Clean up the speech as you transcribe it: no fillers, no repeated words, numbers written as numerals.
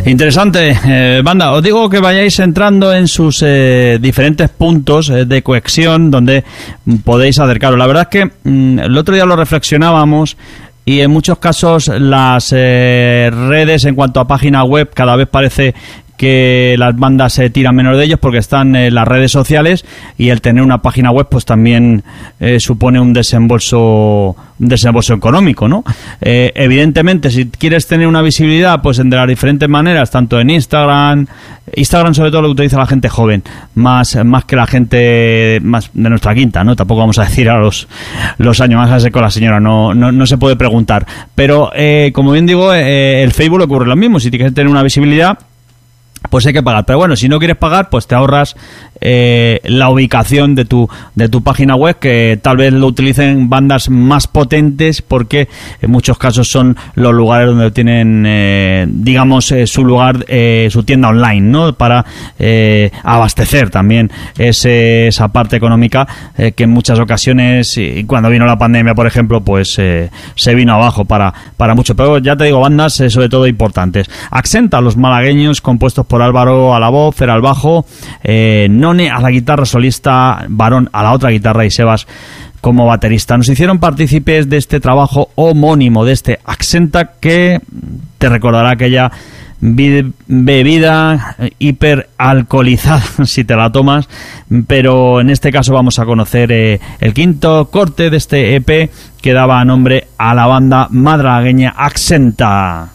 Interesante, banda. Os digo que vayáis entrando en sus diferentes puntos de conexión donde podéis acercaros. La verdad es que el otro día lo reflexionábamos y en muchos casos las redes en cuanto a página web cada vez parece que las bandas se tiran menos de ellos porque están en las redes sociales, y el tener una página web pues también supone un desembolso económico, ¿no? Evidentemente, si quieres tener una visibilidad pues de las diferentes maneras, tanto en Instagram sobre todo lo utiliza la gente joven, más que la gente más de nuestra quinta, ¿no? Tampoco vamos a decir a los años, más a ser con la señora, no se puede preguntar, pero como bien digo, el Facebook ocurre lo mismo. Si quieres tener una visibilidad pues hay que pagar, pero bueno, si no quieres pagar pues te ahorras la ubicación de tu página web, que tal vez lo utilicen bandas más potentes porque en muchos casos son los lugares donde tienen su lugar, su tienda online, ¿no? Para abastecer también esa parte económica que en muchas ocasiones, y cuando vino la pandemia por ejemplo, pues se vino abajo para mucho, pero ya te digo, bandas sobre todo importantes. Accenta, los malagueños, compuestos por Álvaro a la voz, Fer al bajo, None a la guitarra solista, Varón a la otra guitarra y Sebas como baterista. Nos hicieron partícipes de este trabajo homónimo, de este Accenta, que te recordará aquella bebida hiperalcoholizada si te la tomas, pero en este caso vamos a conocer el quinto corte de este EP que daba nombre a la banda madrileña Accenta.